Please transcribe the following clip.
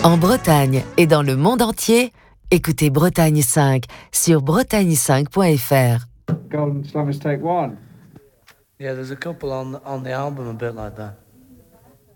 En Bretagne et dans le monde entier, écoutez Bretagne 5 sur bretagne5.fr. Golden Slumbers Take One. Yeah, there's a couple on the album a bit like that.